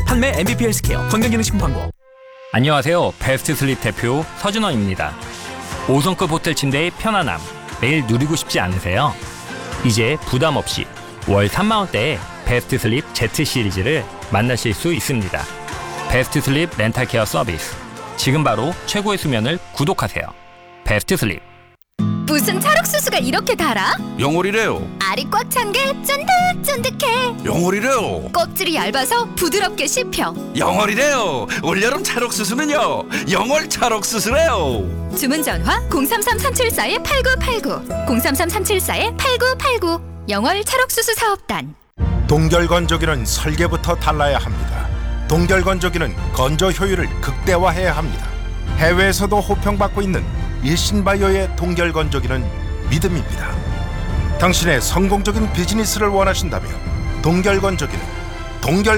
판매 MVP 헬스케어 건강기능식품 광고. 안녕하세요. 베스트 슬립 대표 서준원입니다. 5성급 호텔 침대의 편안함 매일 누리고 싶지 않으세요? 이제 부담 없이 월 3만원대의 베스트 슬립 Z 시리즈를 만나실 수 있습니다. 베스트 슬립 렌탈 케어 서비스. 지금 바로 최고의 수면을 구독하세요. 베스트 슬립. 무슨 찰옥수수가 이렇게 달아? 영월이래요. 알이 꽉 찬 게 쫀득쫀득해. 영월이래요. 껍질이 얇아서 부드럽게 씹혀. 영월이래요. 올여름 찰옥수수는요. 영월 찰옥수수래요. 주문 전화 033-374-8989 033-374-8989 영월 찰옥수수 사업단. 동결건조기는 설계부터 달라야 합니다. 동결건조기는 건조 효율을 극대화해야 합니다. 해외에서도 호평받고 있는 일신바이오의 동결건조기는 믿음입니다. 당신의 성공적인 비즈니스를 원하신다면 동결건조기는 동결